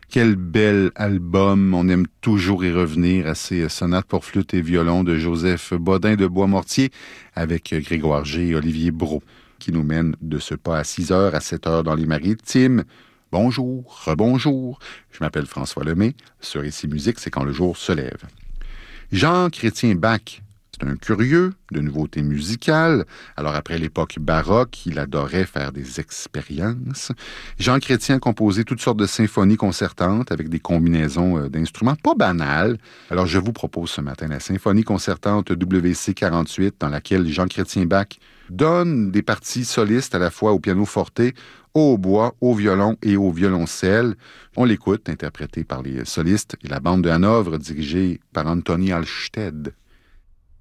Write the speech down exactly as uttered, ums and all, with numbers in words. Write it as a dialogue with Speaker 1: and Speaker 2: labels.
Speaker 1: Quel bel album, on aime toujours y revenir à ces sonates pour flûte et violon de Joseph Bodin de Boismortier avec Grégoire G et Olivier Brault qui nous mènent de ce pas à six heures à sept heures dans les Maritimes. Bonjour, rebonjour, je m'appelle François Lemay, sur Ici Musique, c'est quand le jour se lève. Jean-Chrétien Bach, c'est un curieux de nouveautés musicales. Alors, après l'époque baroque, il adorait faire des expériences. Jean Chrétien a composé toutes sortes de symphonies concertantes avec des combinaisons d'instruments pas banales. Alors, je vous propose ce matin la symphonie concertante W C quarante-huit, dans laquelle Jean Chrétien Bach donne des parties solistes à la fois au piano forte, au hautbois, au violon et au violoncelle. On l'écoute, interprété par les solistes et la bande de Hanovre, dirigée par Anthony Halsted.